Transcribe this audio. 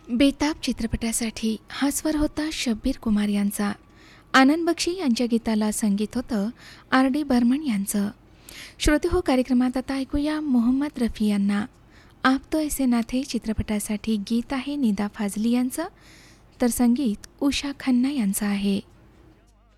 बेताब चित्रपटासाठी हा स्वर होता शब्बीर कुमार यांचा. आनंद बक्षी यांच्या गीताला संगीत होतं R.D. बर्मन यांचं. श्रोते हो, कार्यक्रमात आता ऐकूया मोहम्मद रफी यांना आप तो ऐसे ना थे चित्रपटासाठी गीत आहे निदा फाजली यांचं, तर संगीत उषा खन्ना यांचं आहे.